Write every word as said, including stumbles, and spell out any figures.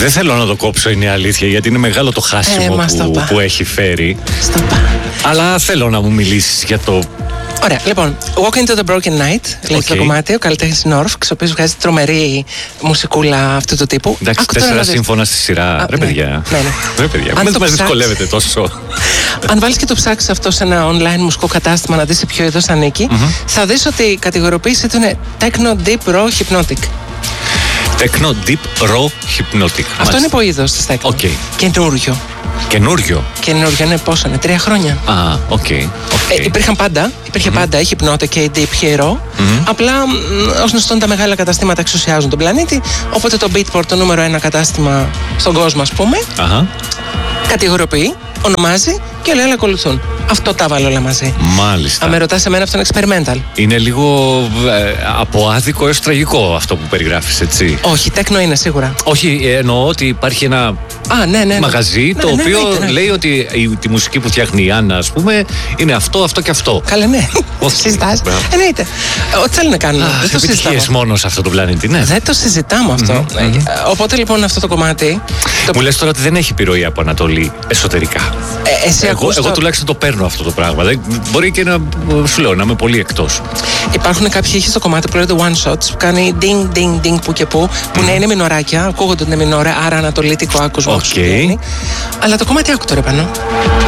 Δεν θέλω να το κόψω, είναι η αλήθεια, γιατί είναι μεγάλο το χάσιμο Ε, που, που έχει φέρει. Στο πά. Αλλά θέλω να μου μιλήσεις για το... Ωραία, λοιπόν, Walk into the Broken Night, λέει Okay. το κομμάτι, ο καλλιτέχνης Νόρφξ, ο οποίος βγάζει τρομερή μουσικούλα αυτού του τύπου. Εντάξει, Άκου τώρα τέσσερα να δεις. σύμφωνα στη σειρά. Α, Ρε ναι. παιδιά. Ναι, ναι. Ρε παιδιά. Αν Μην το μας ψάξεις- δυσκολεύετε τόσο. Αν βάλεις και το ψάξεις αυτό σε ένα online μουσικό κατάστημα να δεις σε ποιο είδος ανήκει, Mm-hmm. θα δεις ότι η κατηγοριοποίηση του είναι Techno Deep Raw Hypnotic. Techno Deep Raw Hypnotic. Αυτό είναι από είδος της Techno. Οκ. Καινούριο. Καινούριο. Καινούριο είναι πόσο είναι, τρία χρόνια. Α, οκ. οκ. Ε, υπήρχαν πάντα, υπήρχε πάντα η Hypnotic και η Deep και η Raw. Απλά, μ, ως γνωστόν, τα μεγάλα καταστήματα εξουσιάζουν τον πλανήτη. Οπότε το Beatport, το νούμερο ένα κατάστημα στον κόσμο, ας πούμε, Αχα. κατηγοριοποιεί, ονομάζει και όλοι άλλοι ακολουθούν. Αυτό τα βάλω όλα μαζί. Μάλιστα. Αν με ρωτάς εμένα, αυτό είναι experimental. Είναι λίγο ε, από άδικο έως τραγικό αυτό που περιγράφεις, έτσι. Όχι, τέκνο είναι σίγουρα. Όχι, ε, εννοώ ότι υπάρχει ένα Α, ναι, ναι. ναι. μαγαζί Ναι, το ναι, οποίο εννοείται, ναι. λέει ότι η, τη μουσική που φτιάχνει η Άννα, ας πούμε, είναι αυτό, αυτό και αυτό. Καλέ, ναι. Όχι. Συζητάς. Μπράβο. Εννοείται. Ό,τι θέλουν να κάνουν. Αχ, Δεν το συζητάμε. επιτυχίες μόνο σε αυτό το πλανήτη, ναι. Δεν το συζητάμε αυτό. Ε, Οπότε λοιπόν αυτό το κομμάτι. Το... Μου λες τώρα ότι δεν έχει επιρροή από Ανατολή εσωτερικά. Ε, εσύ Εγώ, ακούς εγώ το... τουλάχιστον το παίρνω αυτό το πράγμα. Δεν, μπορεί και να σου λέω να είμαι πολύ εκτός. Υπάρχουν κάποιοι ήχοι στο κομμάτι που λέγονται one shots που κάνει ding ding ding που και που, που ναι, είναι μινωράκια, ακούγονται ότι είναι μινωρέ, άρα ανατολίτικο άκουσμα. Οκ. σου βγαίνει. Αλλά το κομμάτι άκου τώρα πάνω.